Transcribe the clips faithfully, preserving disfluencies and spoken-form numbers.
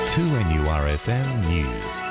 two N U R F M News.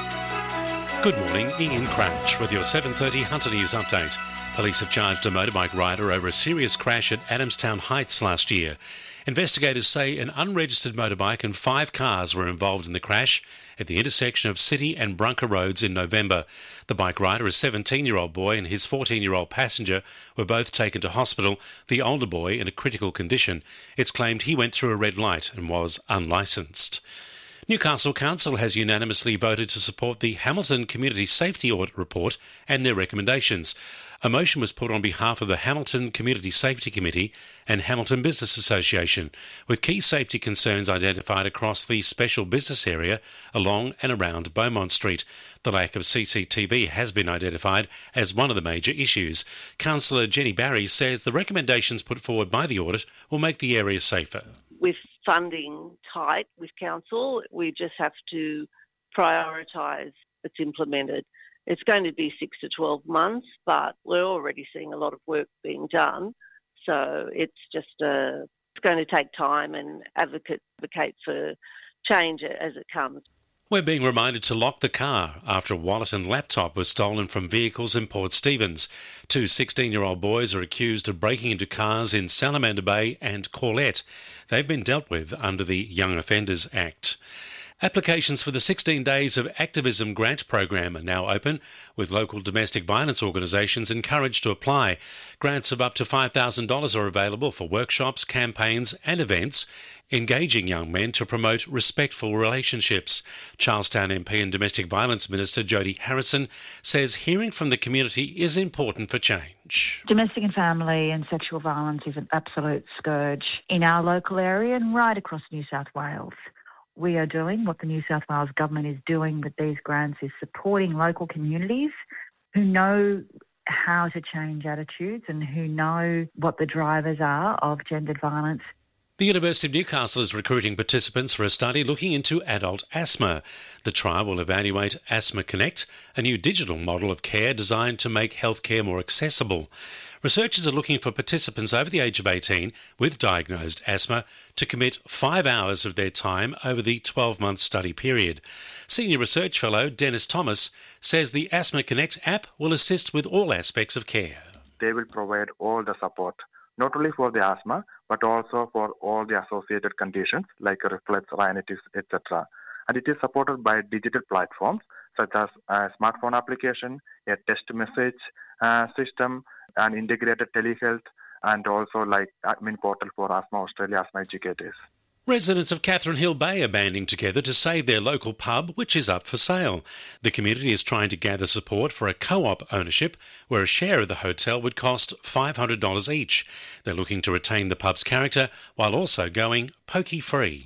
Good morning, Ian Crouch with your seven thirty Hunter News update. Police have charged a motorbike rider over a serious crash at Adamstown Heights last year. Investigators say an unregistered motorbike and five cars were involved in the crash at the intersection of City and Brunker Roads in November. The bike rider, a seventeen-year-old boy, and his fourteen-year-old passenger were both taken to hospital, the older boy in a critical condition. It's claimed he went through a red light and was unlicensed. Newcastle Council has unanimously voted to support the Hamilton Community Safety Audit Report and their recommendations. A motion was put on behalf of the Hamilton Community Safety Committee and Hamilton Business Association, with key safety concerns identified across the special business area along and around Beaumont Street. The lack of C C T V has been identified as one of the major issues. Councillor Jenny Barry says the recommendations put forward by the audit will make the area safer. With funding tight with council, we just have to prioritise it's implemented. It's going to be six to twelve months, but we're already seeing a lot of work being done. So it's just uh, it's going to take time and advocate, advocate for change as it comes. We're being reminded to lock the car after a wallet and laptop was stolen from vehicles in Port Stephens. Two sixteen-year-old boys are accused of breaking into cars in Salamander Bay and Corlette. They've been dealt with under the Young Offenders Act. Applications for the sixteen Days of Activism grant program are now open, with local domestic violence organisations encouraged to apply. Grants of up to five thousand dollars are available for workshops, campaigns and events engaging young men to promote respectful relationships. Charlestown M P and Domestic Violence Minister Jodie Harrison says hearing from the community is important for change. Domestic and family and sexual violence is an absolute scourge in our local area and right across New South Wales. We are doing what the New South Wales government is doing with these grants is supporting local communities who know how to change attitudes and who know what the drivers are of gendered violence. The University of Newcastle is recruiting participants for a study looking into adult asthma. The trial will evaluate Asthma Connect, a new digital model of care designed to make healthcare more accessible. Researchers are looking for participants over the age of eighteen with diagnosed asthma to commit five hours of their time over the twelve-month study period. Senior Research Fellow Dennis Thomas says the Asthma Connect app will assist with all aspects of care. They will provide all the support, not only for the asthma, but also for all the associated conditions like reflux, rhinitis, et cetera. And it is supported by digital platforms such as a smartphone application, a text message uh, system, an integrated telehealth, and also like admin portal for Asthma Australia, Asthma Educators. Residents of Catherine Hill Bay are banding together to save their local pub, which is up for sale. The community is trying to gather support for a co-op ownership, where a share of the hotel would cost five hundred dollars each. They're looking to retain the pub's character while also going pokey-free.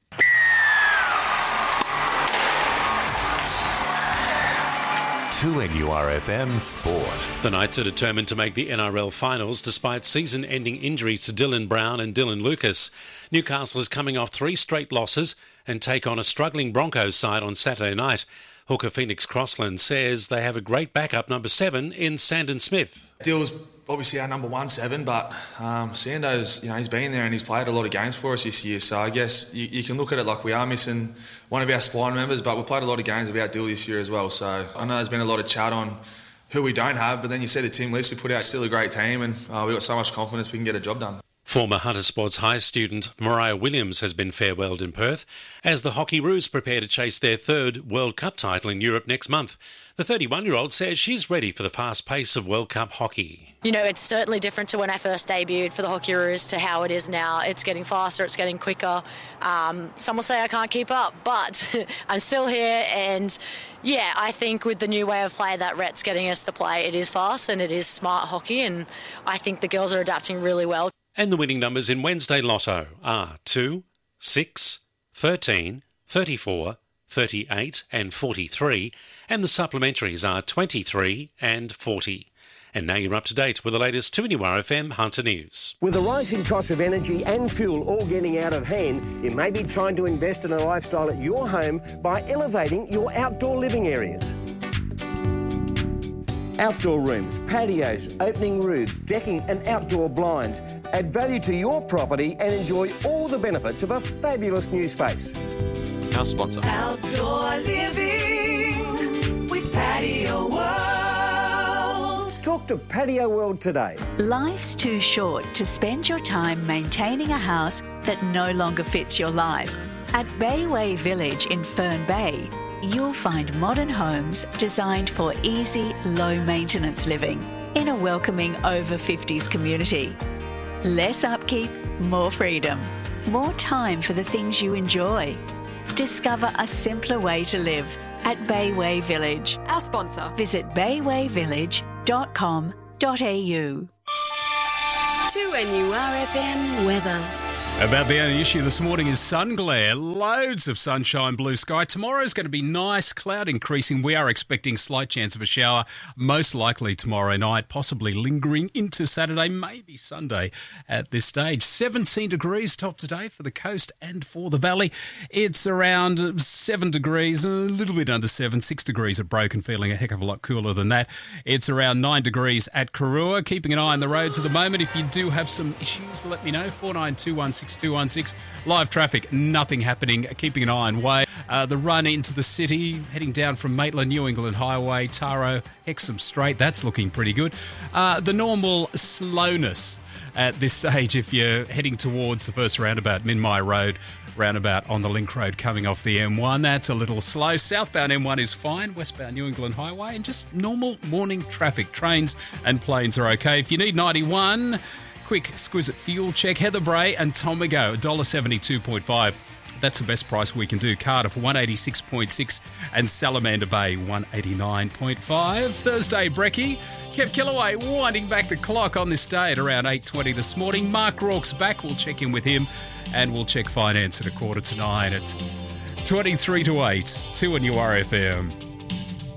two N U R F M Sport. The Knights are determined to make the N R L finals despite season-ending injuries to Dylan Brown and Dylan Lucas. Newcastle is coming off three straight losses and take on a struggling Broncos side on Saturday night. Hooker Phoenix Crossland says they have a great backup number seven in Sandon Smith. Dill's obviously our number one seven, but um, Sando's, you know, he's been there and he's played a lot of games for us this year. So I guess you, you can look at it like we are missing one of our spine members, but we've played a lot of games without Dill this year as well. So I know there's been a lot of chat on who we don't have, but then you see the team list we put out, still a great team, and uh, we've got so much confidence we can get a job done. Former Hunter Sports High student Mariah Williams has been farewelled in Perth as the Hockeyroos prepare to chase their third World Cup title in Europe next month. The thirty-one-year-old says she's ready for the fast pace of World Cup hockey. You know, it's certainly different to when I first debuted for the Hockeyroos to how it is now. It's getting faster, it's getting quicker. Um, some will say I can't keep up, but I'm still here, and yeah, I think with the new way of play that Rhett's getting us to play, it is fast and it is smart hockey, and I think the girls are adapting really well. And the winning numbers in Wednesday Lotto are two, six, thirteen, thirty-four, thirty-eight and forty-three, and the supplementaries are twenty-three and forty. And now you're up to date with the latest two N U R F M Hunter News. With the rising cost of energy and fuel all getting out of hand, you may be trying to invest in a lifestyle at your home by elevating your outdoor living areas. Outdoor rooms, patios, opening roofs, decking and outdoor blinds add value to your property and enjoy all the benefits of a fabulous new space. Our sponsor. Outdoor living with Patio World. Talk to Patio World today. Life's too short to spend your time maintaining a house that no longer fits your life. At Bayway Village in Fern Bay, you'll find modern homes designed for easy, low-maintenance living in a welcoming over fifties community. Less upkeep, more freedom, more time for the things you enjoy. Discover a simpler way to live at Bayway Village. Our sponsor. Visit bayway village dot com dot a u. two N U R F M weather. About the only issue this morning is sun glare. Loads of sunshine, blue sky. Tomorrow's going to be nice, cloud increasing. We are expecting slight chance of a shower, most likely tomorrow night, possibly lingering into Saturday, maybe Sunday at this stage. seventeen degrees top today for the coast and for the valley. It's around seven degrees, a little bit under seven, six degrees at Broken, feeling a heck of a lot cooler than that. It's around nine degrees at Karua. Keeping an eye on the roads at the moment. If you do have some issues, let me know. four nine two one six two one six. Live traffic, nothing happening. Keeping an eye on way. Uh, the run into the city, heading down from Maitland, New England Highway, Taro, Hexham Straight. That's looking pretty good. Uh, the normal slowness at this stage if you're heading towards the first roundabout, Minmai Road, roundabout on the Link Road coming off the M one. That's a little slow. Southbound M one is fine. Westbound New England Highway and just normal morning traffic. Trains and planes are okay. If you need ninety-one... quick exquisite fuel check. Heather Bray and Tomago, one dollar seventy-two point five. That's the best price we can do. Cardiff, one eighty-six point six, and Salamander Bay, one eighty-nine point five. Thursday, Brekkie. Kev Killaway winding back the clock on this day at around eight twenty this morning. Mark Rourke's back. We'll check in with him, and we'll check finance at a quarter to nine at twenty-three to eight. two N U R F M.